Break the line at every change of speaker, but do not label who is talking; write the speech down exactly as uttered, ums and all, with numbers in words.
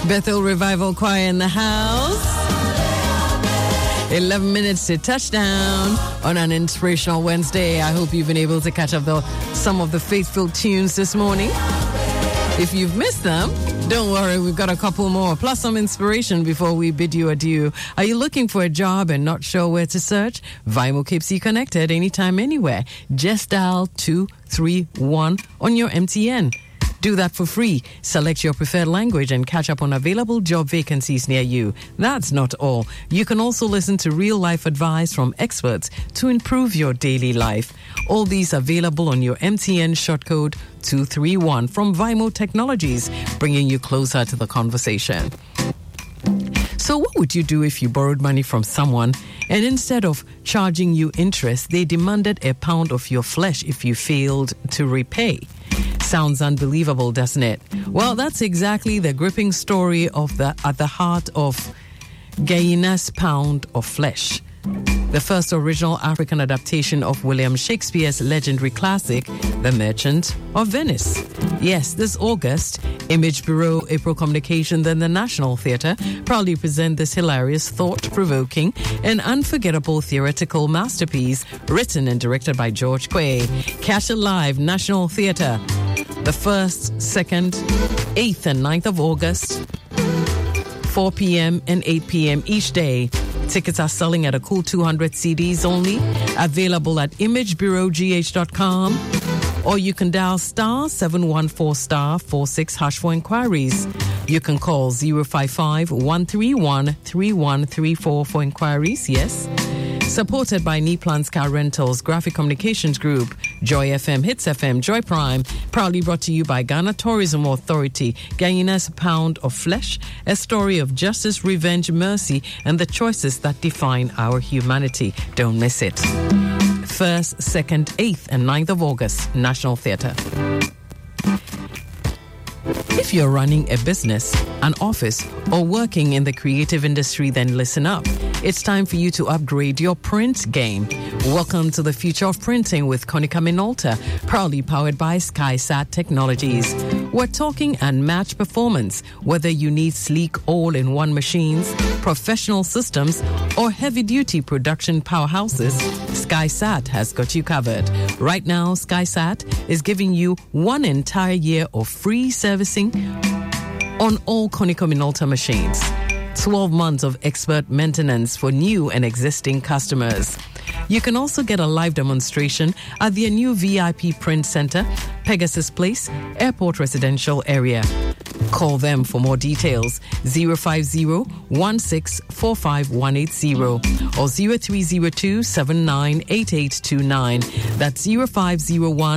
Bethel Revival Choir in the house. eleven minutes to touchdown on an inspirational Wednesday. I hope you've been able to catch up the, some of the faithful tunes this morning. If you've missed them, don't worry, we've got a couple more, plus some inspiration before we bid you adieu. Are you looking for a job and not sure where to search? Vimo keeps you connected anytime, anywhere. Just dial two three one on your M T N. Do that for free. Select your preferred language and catch up on available job vacancies near you. That's not all. You can also listen to real-life advice from experts to improve your daily life. All these available on your M T N shortcode two three one from Vimo Technologies, bringing you closer to the conversation. So what would you do if you borrowed money from someone and instead of charging you interest, they demanded a pound of your flesh if you failed to repay? Sounds unbelievable, doesn't it? Well, that's exactly the gripping story of the at the heart of Guyina's Pound of Flesh, the first original African adaptation of William Shakespeare's legendary classic, The Merchant of Venice. Yes, this August, Image Bureau, April Communications, and the National Theatre proudly present this hilarious, thought-provoking, and unforgettable theoretical masterpiece written and directed by George Quay. Catch it live, National Theatre, the first, second, eighth, and ninth of August, four p.m. and eight p.m. each day. Tickets are selling at a cool two hundred C Ds only. Available at image bureau g h dot com. Or you can dial star seven one four star four six hash for inquiries. You can call zero five five one three one three one three four for inquiries. Yes. Supported by Niplans Car Rentals, Graphic Communications Group, Joy F M, Hits F M, Joy Prime, proudly brought to you by Ghana Tourism Authority, Guyina's Pound of Flesh, a story of justice, revenge, mercy, and the choices that define our humanity. Don't miss it. first, second, eighth, and ninth of August, National Theatre. If you're running a business, an office, or working in the creative industry, then listen up. It's time for you to upgrade your print game. Welcome to the future of printing with Konica Minolta, proudly powered by SkySat Technologies. We're talking unmatched performance, whether you need sleek all-in-one machines, professional systems, or heavy-duty production powerhouses, SkySat has got you covered. Right now, SkySat is giving you one entire year of free servicing on all Konica Minolta machines. twelve months of expert maintenance for new and existing customers. You can also get a live demonstration at their new V I P Print Center, Pegasus Place, Airport Residential Area. Call them for more details, zero five zero one six four five one eight zero or zero three zero two seven nine eight eight two nine. That's zero five zero one